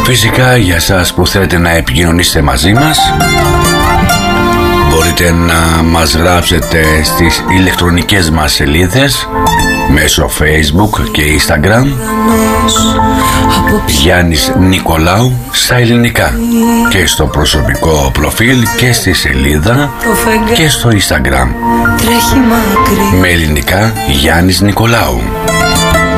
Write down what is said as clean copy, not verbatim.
Φυσικά για σας που θέλετε να επικοινωνήσετε μαζί μας, μπορείτε να μας γράψετε στις ηλεκτρονικές μας σελίδες μέσω Facebook και Instagram, Γιάννης Νικολάου στα ελληνικά, και στο προσωπικό προφίλ και στη σελίδα και στο Instagram με ελληνικά Γιάννης Νικολάου.